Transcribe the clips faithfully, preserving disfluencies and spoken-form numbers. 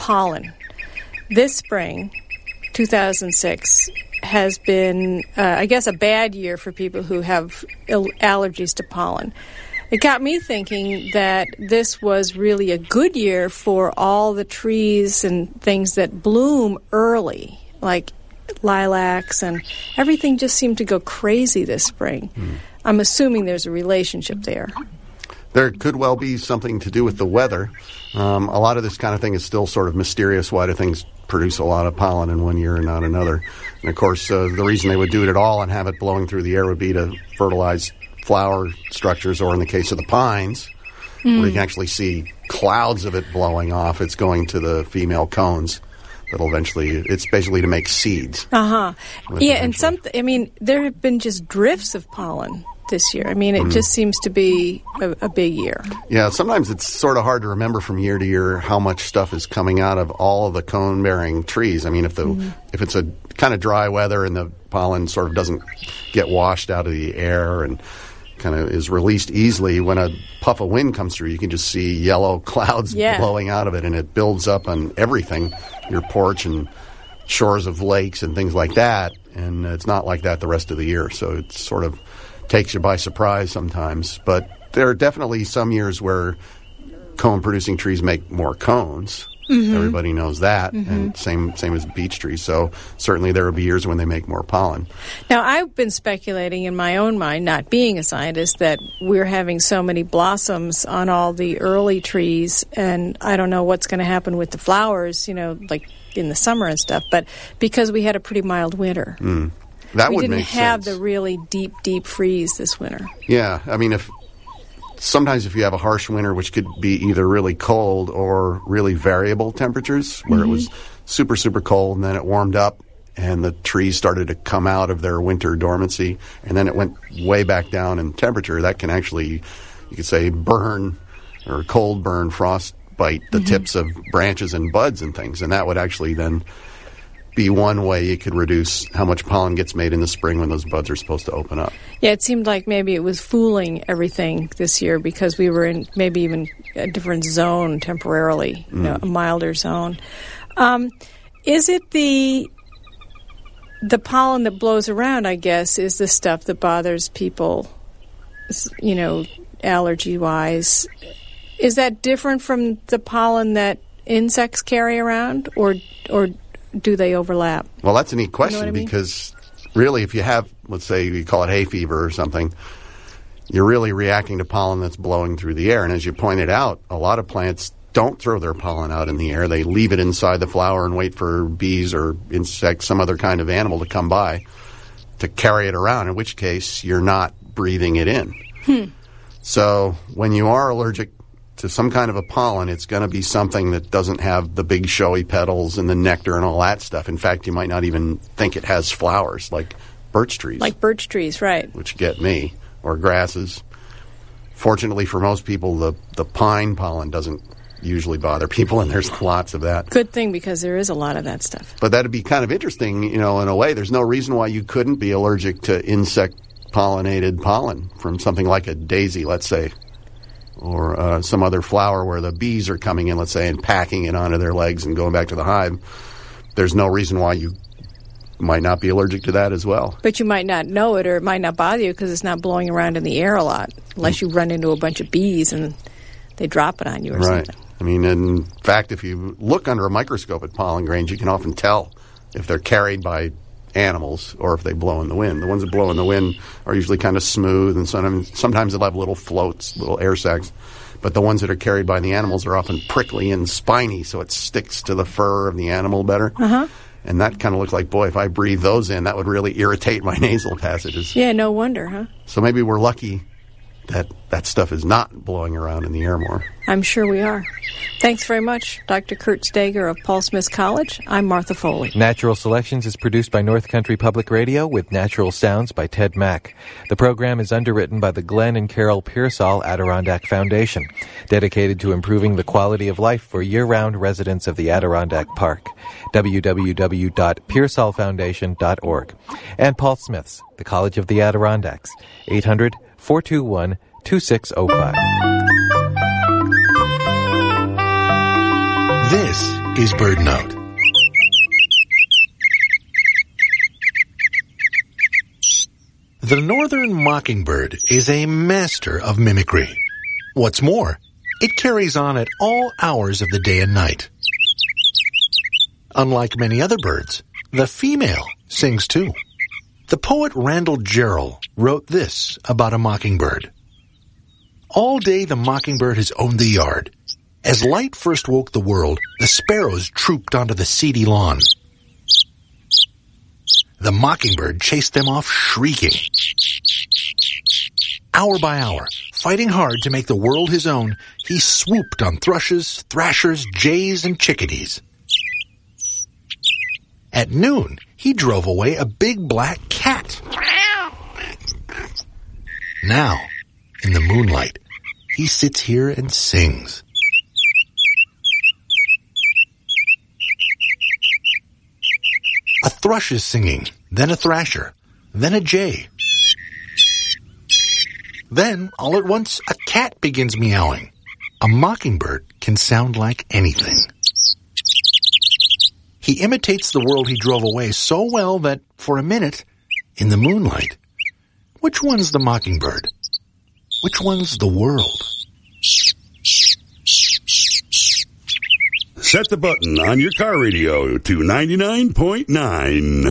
pollen. This spring, two thousand six, has been, uh, I guess, a bad year for people who have il- allergies to pollen. It got me thinking that this was really a good year for all the trees and things that bloom early, like lilacs, and everything just seemed to go crazy this spring. Mm. I'm assuming there's a relationship there. There could well be something to do with the weather. Um, a lot of this kind of thing is still sort of mysterious. Why do things produce a lot of pollen in one year and not another? And, of course, uh, the reason they would do it at all and have it blowing through the air would be to fertilize flower structures, or in the case of the pines, mm. where you can actually see clouds of it blowing off. It's going to the female cones. That'll eventually, it's basically to make seeds. Uh-huh. Yeah, and some, I mean, there have been just drifts of pollen this year. I mean, it mm. just seems to be a, a big year. Yeah, sometimes it's sort of hard to remember from year to year how much stuff is coming out of all of the cone-bearing trees. I mean, if the mm-hmm. if it's a kind of dry weather and the pollen sort of doesn't get washed out of the air and kind of is released easily, when a puff of wind comes through, you can just see yellow clouds yeah. blowing out of it, and it builds up on everything, your porch and shores of lakes and things like that. And it's not like that the rest of the year, so it sort of takes you by surprise sometimes. But there are definitely some years where cone-producing trees make more cones. Mm-hmm. Everybody knows that, mm-hmm. and same same as beech trees. So certainly there will be years when they make more pollen. Now, I've been speculating in my own mind, not being a scientist, that we're having so many blossoms on all the early trees, and I don't know what's going to happen with the flowers, you know, like in the summer and stuff, but because we had a pretty mild winter. Mm. That we would didn't make have sense. the really deep, deep freeze this winter. Yeah, I mean, if sometimes if you have a harsh winter, which could be either really cold or really variable temperatures, where mm-hmm. it was super, super cold and then it warmed up and the trees started to come out of their winter dormancy and then it went way back down in temperature, that can actually, you could say, burn or cold burn, frostbite the mm-hmm. tips of branches and buds and things. And that would actually then be one way you could reduce how much pollen gets made in the spring when those buds are supposed to open up. Yeah, it seemed like maybe it was fooling everything this year because we were in maybe even a different zone temporarily, you mm. know, a milder zone. Um, is it the the pollen that blows around, I guess, is the stuff that bothers people, you know, allergy-wise? Is that different from the pollen that insects carry around, or or do they overlap? Well, that's a neat question, you know what I mean? Because really if you have, let's say you call it hay fever or something, you're really reacting to pollen that's blowing through the air. And as you pointed out, a lot of plants don't throw their pollen out in the air. They leave it inside the flower and wait for bees or insects, some other kind of animal to come by to carry it around, in which case you're not breathing it in. Hmm. So when you are allergic to some kind of a pollen, it's going to be something that doesn't have the big showy petals and the nectar and all that stuff. In fact, you might not even think it has flowers, like birch trees. Like birch trees, right. Which get me, or grasses. Fortunately for most people, the, the pine pollen doesn't usually bother people, and there's lots of that. Good thing, because there is a lot of that stuff. But that'd be kind of interesting, you know, in a way. There's no reason why you couldn't be allergic to insect-pollinated pollen from something like a daisy, let's say, or uh, some other flower where the bees are coming in, let's say, and packing it onto their legs and going back to the hive. There's no reason why you might not be allergic to that as well. But you might not know it, or it might not bother you because it's not blowing around in the air a lot, unless you run into a bunch of bees and they drop it on you or right. something. I mean, in fact, if you look under a microscope at pollen grains, you can often tell if they're carried by animals or if they blow in the wind. The ones that blow in the wind are usually kind of smooth, and sometimes, sometimes they'll have little floats, little air sacs. But the ones that are carried by the animals are often prickly and spiny, so it sticks to the fur of the animal better. Uh-huh. And that kind of looks like, boy, if I breathe those in, that would really irritate my nasal passages. Yeah, no wonder, huh? So maybe we're lucky that that stuff is not blowing around in the air more. I'm sure we are. Thanks very much, Doctor Kurt Steger of Paul Smith College. I'm Martha Foley. Natural Selections is produced by North Country Public Radio with natural sounds by Ted Mack. The program is underwritten by the Glenn and Carol Pearsall Adirondack Foundation, dedicated to improving the quality of life for year-round residents of the Adirondack Park. w w w dot pearsall foundation dot org. And Paul Smith's, the College of the Adirondacks, eight hundred, four two one, two six zero five. This is BirdNote. The northern mockingbird is a master of mimicry. What's more, it carries on at all hours of the day and night. Unlike many other birds, the female sings too. The poet Randall Jarrell wrote this about a mockingbird. All day the mockingbird has owned the yard. As light first woke the world, the sparrows trooped onto the seedy lawn. The mockingbird chased them off shrieking. Hour by hour, fighting hard to make the world his own, he swooped on thrushes, thrashers, jays, and chickadees. At noon, he drove away a big black cat. Now, in the moonlight, he sits here and sings. A thrush is singing, then a thrasher, then a jay. Then, all at once, a cat begins meowing. A mockingbird can sound like anything. He imitates the world he drove away so well that, for a minute, in the moonlight, which one's the mockingbird? Which one's the world? Set the button on your car radio to ninety-nine point nine.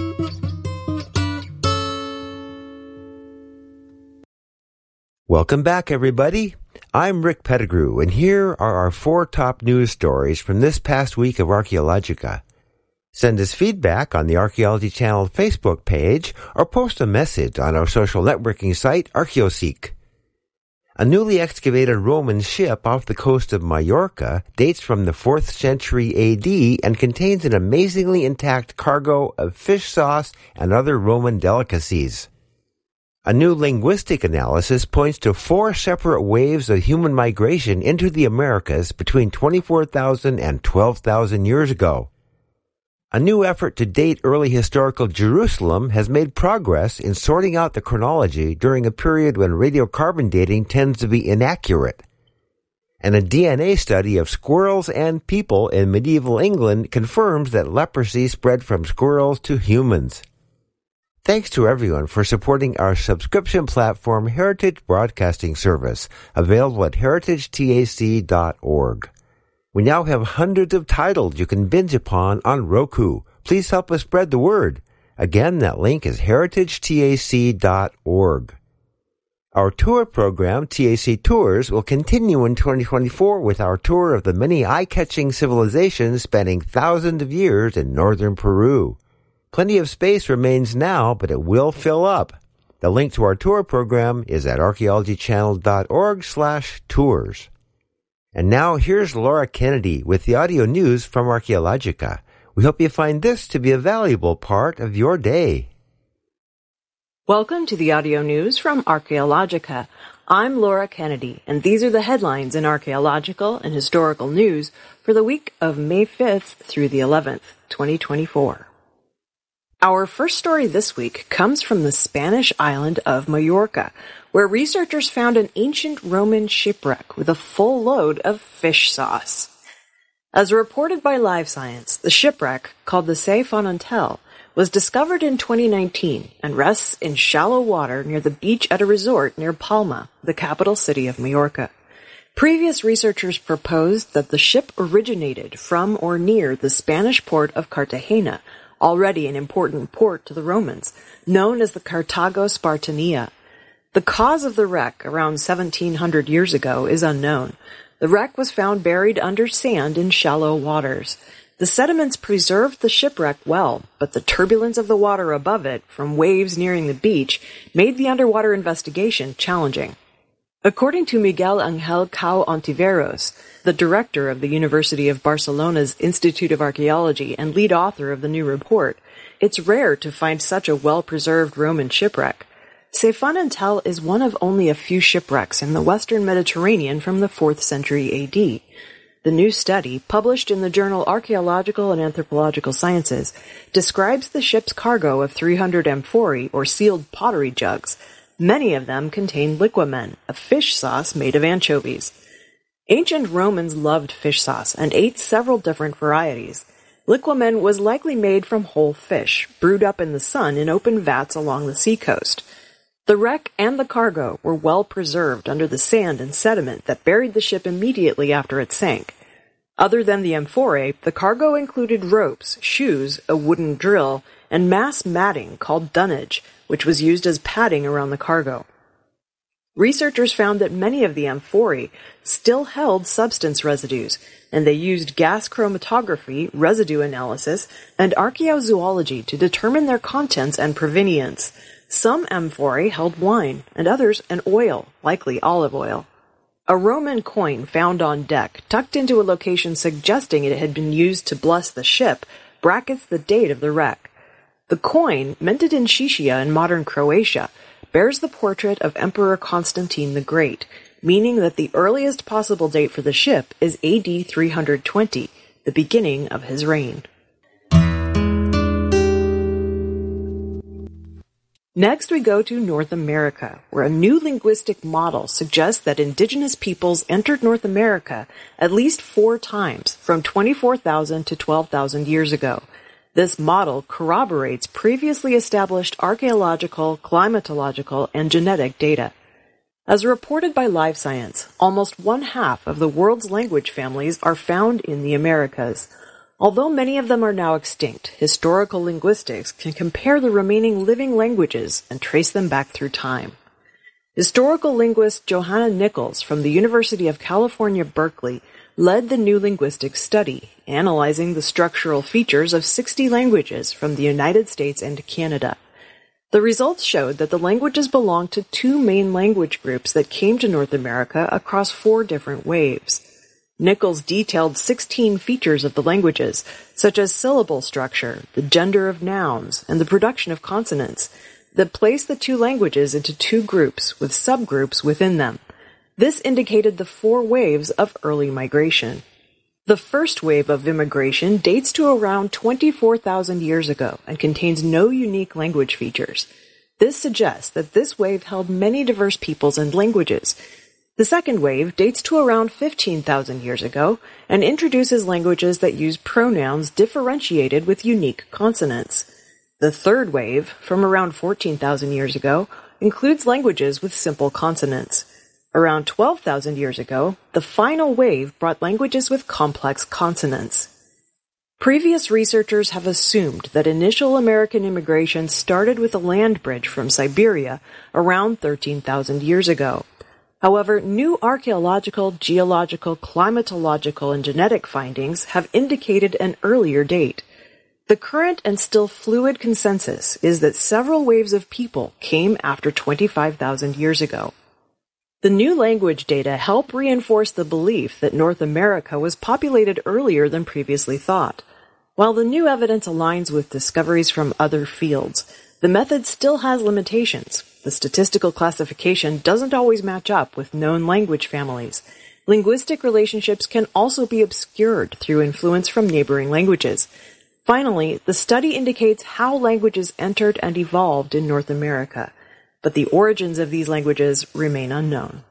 Welcome back, everybody. I'm Rick Pettigrew, and here are our four top news stories from this past week of Archaeologica. Send us feedback on the Archaeology Channel Facebook page or post a message on our social networking site, ArchaeoSeek. A newly excavated Roman ship off the coast of Majorca dates from the fourth century A D and contains an amazingly intact cargo of fish sauce and other Roman delicacies. A new linguistic analysis points to four separate waves of human migration into the Americas between twenty-four thousand and twelve thousand years ago. A new effort to date early historical Jerusalem has made progress in sorting out the chronology during a period when radiocarbon dating tends to be inaccurate. And a D N A study of squirrels and people in medieval England confirms that leprosy spread from squirrels to humans. Thanks to everyone for supporting our subscription platform Heritage Broadcasting Service, available at heritage tac dot org. We now have hundreds of titles you can binge upon on Roku. Please help us spread the word. Again, that link is heritage tac dot org. Our tour program, T A C Tours, will continue in twenty twenty-four with our tour of the many eye-catching civilizations spanning thousands of years in northern Peru. Plenty of space remains now, but it will fill up. The link to our tour program is at archaeology channel dot org slash tours. And now here's Laura Kennedy with the audio news from Archaeologica. We hope you find this to be a valuable part of your day. Welcome to the audio news from Archaeologica. I'm Laura Kennedy, and these are the headlines in archaeological and historical news for the week of May fifth through the eleventh, twenty twenty-four. Our first story this week comes from the Spanish island of Majorca, where researchers found an ancient Roman shipwreck with a full load of fish sauce. As reported by Live Science, the shipwreck, called the Se Fonantel, was discovered in twenty nineteen and rests in shallow water near the beach at a resort near Palma, the capital city of Majorca. Previous researchers proposed that the ship originated from or near the Spanish port of Cartagena, already an important port to the Romans, known as the Carthago Spartania. The cause of the wreck, around seventeen hundred years ago, is unknown. The wreck was found buried under sand in shallow waters. The sediments preserved the shipwreck well, but the turbulence of the water above it, from waves nearing the beach, made the underwater investigation challenging. According to Miguel Angel Cao Ontiveros, the director of the University of Barcelona's Institute of Archaeology and lead author of the new report, it's rare to find such a well-preserved Roman shipwreck. Se Fonantel is one of only a few shipwrecks in the western Mediterranean from the fourth century A D. The new study, published in the journal Archaeological and Anthropological Sciences, describes the ship's cargo of three hundred amphorae, or sealed pottery jugs. Many of them contain liquamen, a fish sauce made of anchovies. Ancient Romans loved fish sauce and ate several different varieties. Liquamen was likely made from whole fish, brewed up in the sun in open vats along the seacoast. The wreck and the cargo were well preserved under the sand and sediment that buried the ship immediately after it sank. Other than the amphorae, the cargo included ropes, shoes, a wooden drill, and mass matting called dunnage, which was used as padding around the cargo. Researchers found that many of the amphorae still held substance residues, and they used gas chromatography, residue analysis, and archaeozoology to determine their contents and provenience. Some amphorae held wine, and others an oil, likely olive oil. A Roman coin found on deck, tucked into a location suggesting it had been used to bless the ship, brackets the date of the wreck. The coin, minted in Shishia in modern Croatia, bears the portrait of Emperor Constantine the Great, meaning that the earliest possible date for the ship is A D three hundred twenty, the beginning of his reign. Next, we go to North America, where a new linguistic model suggests that indigenous peoples entered North America at least four times, from twenty-four thousand to twelve thousand years ago. This model corroborates previously established archaeological, climatological, and genetic data. As reported by Live Science, almost one half of the world's language families are found in the Americas. Although many of them are now extinct, historical linguistics can compare the remaining living languages and trace them back through time. Historical linguist Johanna Nichols from the University of California, Berkeley, led the new linguistic study, analyzing the structural features of sixty languages from the United States and Canada. The results showed that the languages belong to two main language groups that came to North America across four different waves. Nichols detailed sixteen features of the languages, such as syllable structure, the gender of nouns, and the production of consonants, that placed the two languages into two groups with subgroups within them. This indicated the four waves of early migration. The first wave of immigration dates to around twenty-four thousand years ago and contains no unique language features. This suggests that this wave held many diverse peoples and languages. The second wave dates to around fifteen thousand years ago and introduces languages that use pronouns differentiated with unique consonants. The third wave, from around fourteen thousand years ago, includes languages with simple consonants. Around twelve thousand years ago, the final wave brought languages with complex consonants. Previous researchers have assumed that initial American immigration started with a land bridge from Siberia around thirteen thousand years ago. However, new archaeological, geological, climatological, and genetic findings have indicated an earlier date. The current and still fluid consensus is that several waves of people came after twenty-five thousand years ago. The new language data help reinforce the belief that North America was populated earlier than previously thought. While the new evidence aligns with discoveries from other fields, the method still has limitations. The statistical classification doesn't always match up with known language families. Linguistic relationships can also be obscured through influence from neighboring languages. Finally, the study indicates how languages entered and evolved in North America, but the origins of these languages remain unknown.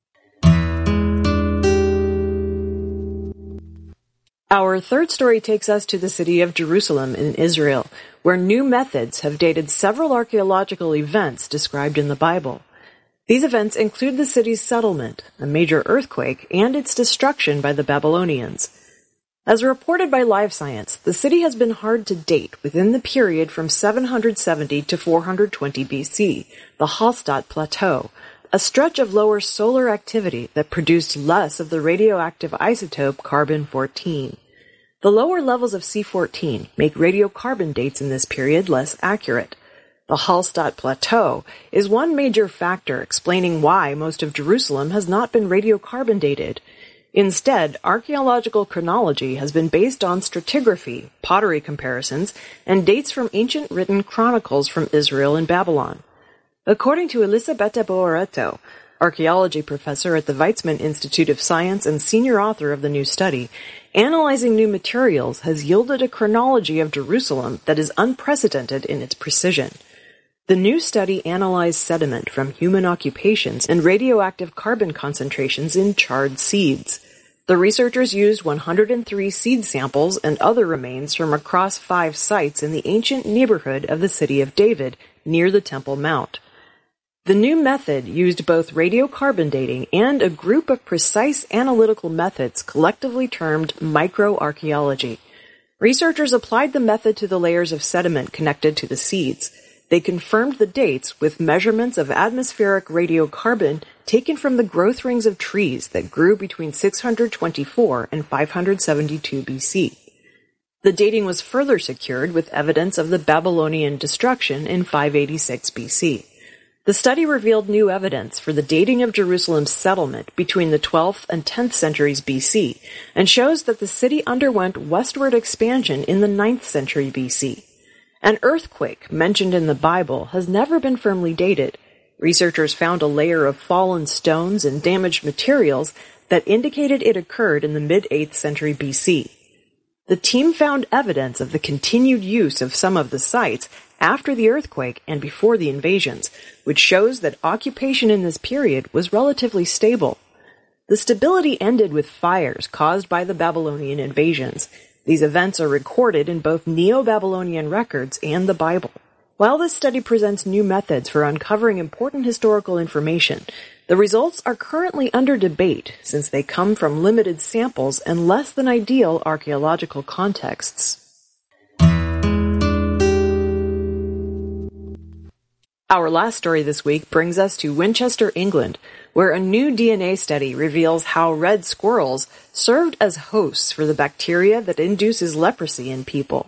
Our third story takes us to the city of Jerusalem in Israel, where new methods have dated several archaeological events described in the Bible. These events include the city's settlement, a major earthquake, and its destruction by the Babylonians. As reported by Live Science, the city has been hard to date within the period from seven hundred seventy to four hundred twenty B C, the Hallstatt Plateau, a stretch of lower solar activity that produced less of the radioactive isotope carbon fourteen. The lower levels of C fourteen make radiocarbon dates in this period less accurate. The Hallstatt Plateau is one major factor explaining why most of Jerusalem has not been radiocarbon dated. Instead, archaeological chronology has been based on stratigraphy, pottery comparisons, and dates from ancient written chronicles from Israel and Babylon. According to Elisabetta Boaretto, archaeology professor at the Weizmann Institute of Science and senior author of the new study, analyzing new materials has yielded a chronology of Jerusalem that is unprecedented in its precision. The new study analyzed sediment from human occupations and radioactive carbon concentrations in charred seeds. The researchers used one hundred three seed samples and other remains from across five sites in the ancient neighborhood of the city of David, near the Temple Mount. The new method used both radiocarbon dating and a group of precise analytical methods collectively termed microarchaeology. Researchers applied the method to the layers of sediment connected to the seeds. They confirmed the dates with measurements of atmospheric radiocarbon taken from the growth rings of trees that grew between six hundred twenty-four and five hundred seventy-two B C. The dating was further secured with evidence of the Babylonian destruction in five eighty-six B C. The study revealed new evidence for the dating of Jerusalem's settlement between the twelfth and tenth centuries B C, and shows that the city underwent westward expansion in the ninth century B C. An earthquake mentioned in the Bible has never been firmly dated. Researchers found a layer of fallen stones and damaged materials that indicated it occurred in the mid-eighth century B C. The team found evidence of the continued use of some of the sites after the earthquake and before the invasions, which shows that occupation in this period was relatively stable. The stability ended with fires caused by the Babylonian invasions. These events are recorded in both Neo-Babylonian records and the Bible. While this study presents new methods for uncovering important historical information, the results are currently under debate since they come from limited samples and less than ideal archaeological contexts. Our last story this week brings us to Winchester, England, where a new D N A study reveals how red squirrels served as hosts for the bacteria that induces leprosy in people.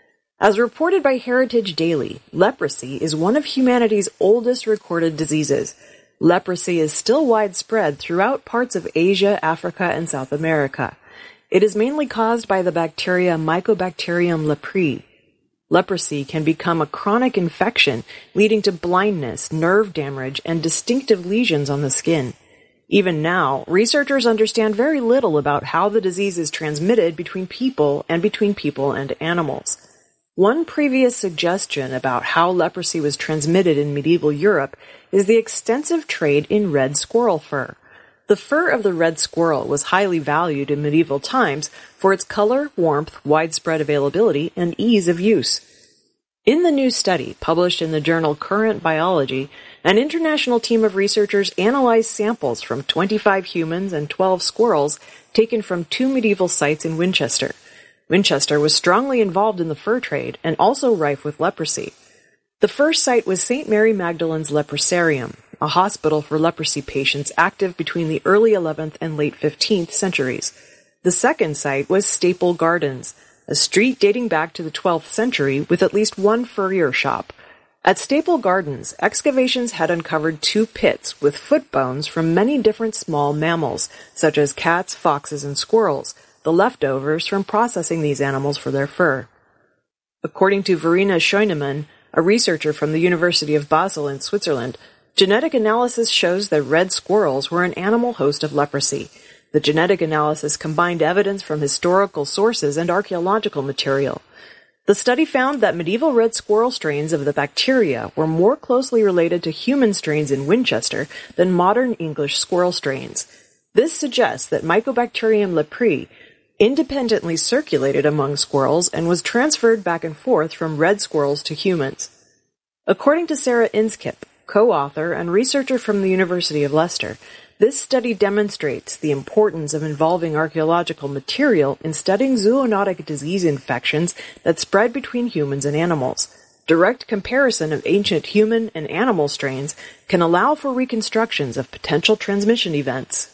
As reported by Heritage Daily, leprosy is one of humanity's oldest recorded diseases. Leprosy is still widespread throughout parts of Asia, Africa, and South America. It is mainly caused by the bacteria Mycobacterium leprae. Leprosy can become a chronic infection, leading to blindness, nerve damage, and distinctive lesions on the skin. Even now, researchers understand very little about how the disease is transmitted between people and between people and animals. One previous suggestion about how leprosy was transmitted in medieval Europe is the extensive trade in red squirrel fur. The fur of the red squirrel was highly valued in medieval times for its color, warmth, widespread availability, and ease of use. In the new study, published in the journal Current Biology, an international team of researchers analyzed samples from twenty-five humans and twelve squirrels taken from two medieval sites in Winchester. Winchester was strongly involved in the fur trade and also rife with leprosy. The first site was Saint Mary Magdalene's Leprosarium, a hospital for leprosy patients active between the early eleventh and late fifteenth centuries. The second site was Staple Gardens, a street dating back to the twelfth century with at least one furrier shop. At Staple Gardens, excavations had uncovered two pits with foot bones from many different small mammals, such as cats, foxes, and squirrels, the leftovers from processing these animals for their fur. According to Verena Scheunemann, a researcher from the University of Basel in Switzerland, genetic analysis shows that red squirrels were an animal host of leprosy. The genetic analysis combined evidence from historical sources and archaeological material. The study found that medieval red squirrel strains of the bacteria were more closely related to human strains in Winchester than modern English squirrel strains. This suggests that Mycobacterium leprae independently circulated among squirrels and was transferred back and forth from red squirrels to humans. According to Sarah Inskip, co-author and researcher from the University of Leicester, this study demonstrates the importance of involving archaeological material in studying zoonotic disease infections that spread between humans and animals. Direct comparison of ancient human and animal strains can allow for reconstructions of potential transmission events.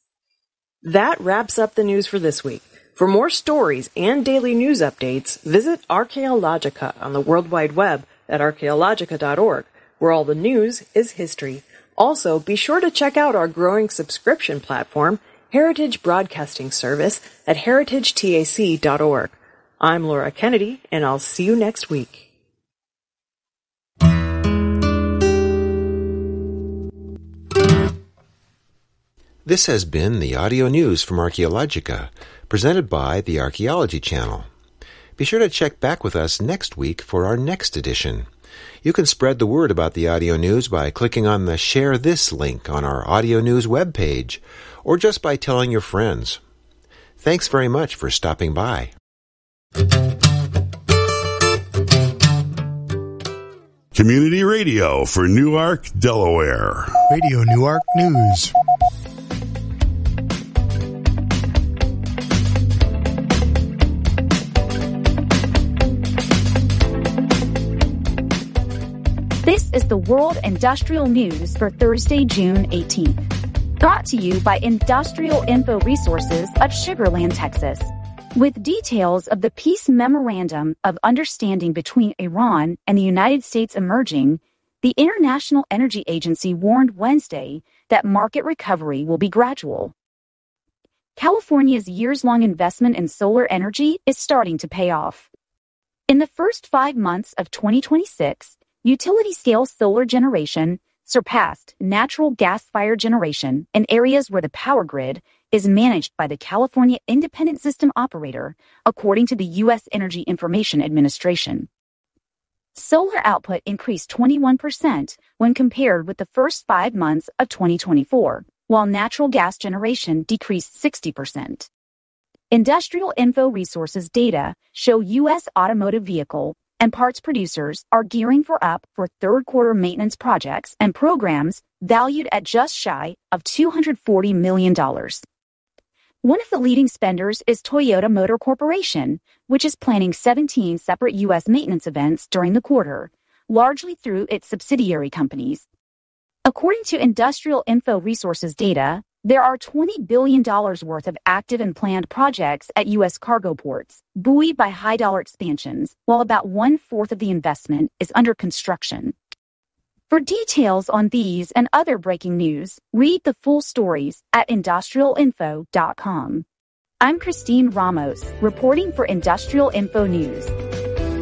That wraps up the news for this week. For more stories and daily news updates, visit Archaeologica on the World Wide Web at archaeologica dot org, where all the news is history. Also, be sure to check out our growing subscription platform, Heritage Broadcasting Service, at heritage tac dot org. I'm Laura Kennedy, and I'll see you next week. This has been the audio news from Archaeologica, presented by the Archaeology Channel. Be sure to check back with us next week for our next edition. You can spread the word about the audio news by clicking on the Share This link on our audio news webpage, or just by telling your friends. Thanks very much for stopping by. Community Radio for Newark, Delaware. Radio Newark News. This is the World Industrial News for Thursday, June eighteenth. Brought to you by Industrial Info Resources of Sugar Land, Texas. With details of the Peace Memorandum of Understanding between Iran and the United States emerging, the International Energy Agency warned Wednesday that market recovery will be gradual. California's years-long investment in solar energy is starting to pay off. In the first five months of twenty twenty-six, utility-scale solar generation surpassed natural gas-fired generation in areas where the power grid is managed by the California Independent System Operator, according to the U S Energy Information Administration. Solar output increased twenty-one percent when compared with the first five months of twenty twenty-four, while natural gas generation decreased sixty percent. Industrial Info Resources data show U S automotive vehicle and parts producers are gearing for up for third quarter maintenance projects and programs valued at just shy of two hundred forty million dollars. One of the leading spenders is Toyota Motor Corporation, which is planning seventeen separate U S maintenance events during the quarter, largely through its subsidiary companies. According to Industrial Info Resources data, there are twenty billion dollars worth of active and planned projects at U S cargo ports, buoyed by high-dollar expansions, while about one-fourth of the investment is under construction. For details on these and other breaking news, read the full stories at industrial info dot com. I'm Christine Ramos, reporting for Industrial Info News.